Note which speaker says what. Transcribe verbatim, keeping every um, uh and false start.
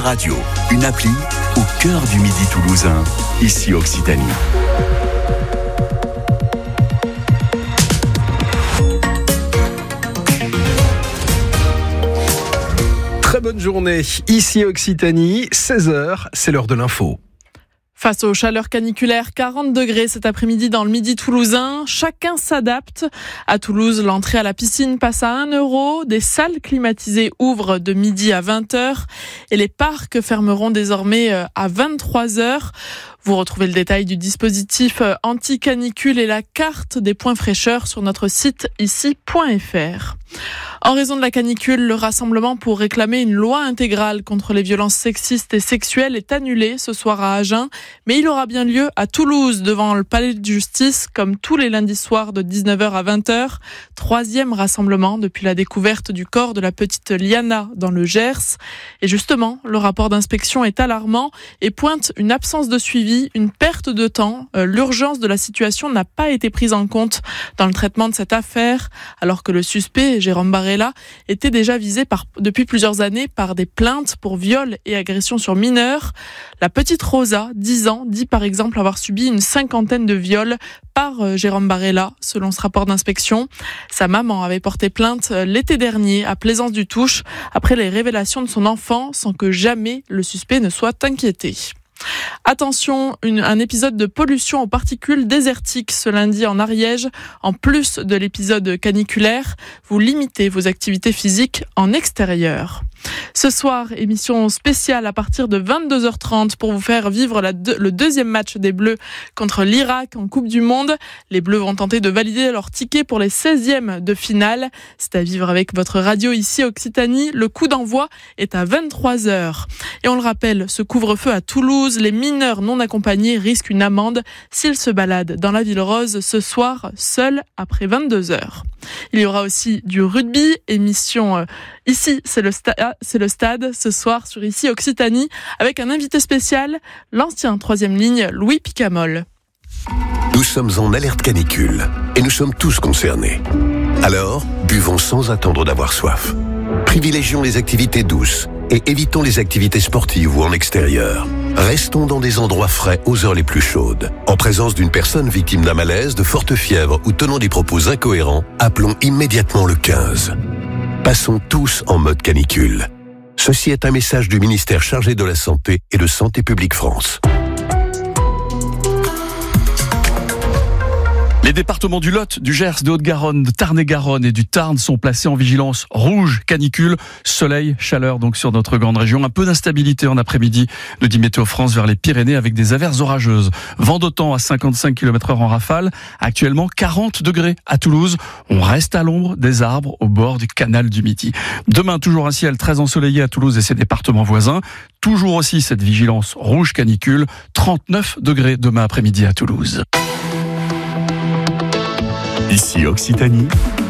Speaker 1: Radio, une appli au cœur du Midi toulousain, ici Occitanie.
Speaker 2: Très bonne journée, ici Occitanie, seize heures, c'est l'heure de l'info.
Speaker 3: Face aux chaleurs caniculaires, quarante degrés cet après-midi dans le Midi toulousain, chacun s'adapte. À Toulouse, l'entrée à la piscine passe à un euro, des salles climatisées ouvrent de midi à vingt heures et les parcs fermeront désormais à vingt-trois heures. Vous retrouvez le détail du dispositif anti-canicule et la carte des points fraîcheur sur notre site ici point f r. En raison de la canicule, le rassemblement pour réclamer une loi intégrale contre les violences sexistes et sexuelles est annulé ce soir à Agen, mais il aura bien lieu à Toulouse devant le palais de justice comme tous les lundis soirs de dix-neuf heures à vingt heures. Troisième rassemblement depuis la découverte du corps de la petite Liana dans le Gers. Et justement, le rapport d'inspection est alarmant et pointe une absence de suivi, une perte de temps. Euh, l'urgence de la situation n'a pas été prise en compte dans le traitement de cette affaire, alors que le suspect, Jérôme Barella, était déjà visé par, depuis plusieurs années par des plaintes pour viol et agression sur mineurs. La petite Rosa, dix ans, dit par exemple avoir subi une cinquantaine de viols par euh, Jérôme Barella, selon ce rapport d'inspection. Sa maman avait porté plainte l'été dernier à Plaisance-du-Touche après les révélations de son enfant sans que jamais le suspect ne soit inquiété. Attention, une, un épisode de pollution aux particules désertiques ce lundi en Ariège. En plus de l'épisode caniculaire, vous limitez vos activités physiques en extérieur. Ce soir, émission spéciale à partir de vingt-deux heures trente pour vous faire vivre la de, le deuxième match des Bleus contre l'Irak en Coupe du Monde. Les Bleus vont tenter de valider leur ticket pour les seizièmes de finale. C'est à vivre avec votre radio ici Occitanie. Le coup d'envoi est à vingt-trois heures. Et on le rappelle, ce couvre-feu à Toulouse, les mineurs non accompagnés risquent une amende s'ils se baladent dans la ville rose ce soir, seuls après vingt-deux heures. Il y aura aussi du rugby, émission euh, ici, c'est le, sta- c'est le stade, ce soir sur ici Occitanie, avec un invité spécial, l'ancien troisième ligne, Louis Picamol.
Speaker 4: Nous sommes en alerte canicule et nous sommes tous concernés. Alors, buvons sans attendre d'avoir soif. Privilégions les activités douces et évitons les activités sportives ou en extérieur. Restons dans des endroits frais aux heures les plus chaudes. En présence d'une personne victime d'un malaise, de forte fièvre ou tenant des propos incohérents, appelons immédiatement le quinze. Passons tous en mode canicule. Ceci est un message du ministère chargé de la Santé et de Santé publique France.
Speaker 5: Les départements du Lot, du Gers, de Haute-Garonne, de Tarn-et-Garonne et du Tarn sont placés en vigilance rouge, canicule, soleil, chaleur donc sur notre grande région. Un peu d'instabilité en après-midi, nous dit Météo France, vers les Pyrénées avec des averses orageuses. Vent d'OTAN à cinquante-cinq kilomètres heure en rafale. Actuellement quarante degrés à Toulouse. On reste à l'ombre des arbres au bord du canal du Midi. Demain, toujours un ciel très ensoleillé à Toulouse et ses départements voisins. Toujours aussi cette vigilance rouge canicule. trente-neuf degrés demain après-midi à Toulouse.
Speaker 1: Ici Occitanie,